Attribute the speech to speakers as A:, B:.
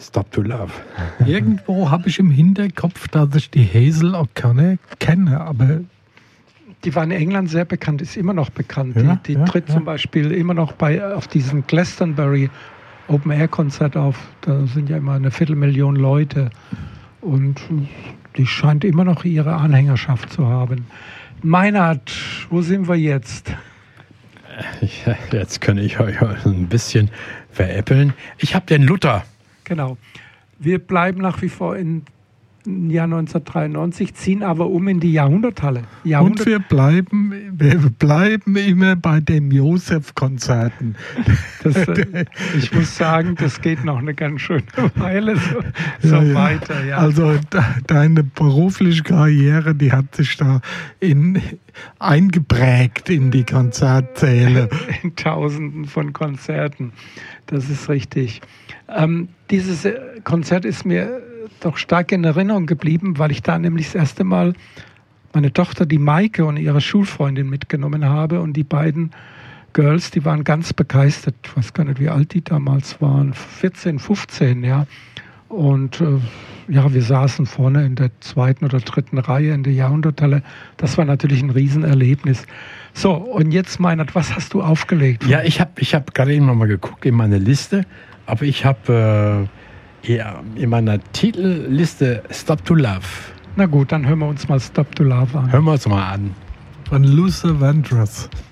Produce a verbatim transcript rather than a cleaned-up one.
A: Stop to Love.
B: Irgendwo habe ich im Hinterkopf, dass ich die Hazel O'Connor kenne, aber...
C: Die war in England sehr bekannt, ist immer noch bekannt.
B: Ja,
C: die die
B: ja,
C: tritt
B: ja.
C: zum Beispiel immer noch bei auf diesem Glastonbury Open-Air-Konzert auf. Da sind ja immer eine Viertelmillion Leute. Und die scheint immer noch ihre Anhängerschaft zu haben. Meinhard, wo sind wir jetzt?
A: Ja, jetzt kann ich euch ein bisschen veräppeln. Ich habe den Luther.
C: Genau. Wir bleiben nach wie vor im Jahr neunzehnhundertdreiundneunzig, ziehen aber um in die Jahrhunderthalle. Jahrhundert-
B: Und wir bleiben, wir bleiben immer bei den Josef-Konzerten.
C: Das, äh, ich muss sagen, das geht noch eine ganz schöne Weile so, so
B: Ja, ja.
C: weiter. Ja.
B: Also de, deine berufliche Karriere, die hat sich da in, eingeprägt in die Konzertsäle.
C: In Tausenden von Konzerten. Das ist richtig. Ähm, dieses äh, Konzert ist mir doch stark in Erinnerung geblieben, weil ich da nämlich das erste Mal meine Tochter, die Maike, und ihre Schulfreundin mitgenommen habe. Und die beiden Girls, die waren ganz begeistert. Ich weiß gar nicht, wie alt die damals waren. vierzehn, fünfzehn, ja. Und äh, ja, wir saßen vorne in der zweiten oder dritten Reihe in der Jahrhunderthalle. Das war natürlich ein Riesenerlebnis. So, und jetzt, Meinhard, was hast du aufgelegt?
A: Ja, ich habe ich hab gerade eben noch mal geguckt in meine Liste, aber ich habe äh, ja, in meiner Titelliste Stop to Love.
C: Na gut, dann hören wir uns mal Stop to Love an.
A: Hören wir uns mal an.
B: Von Luther Vandross.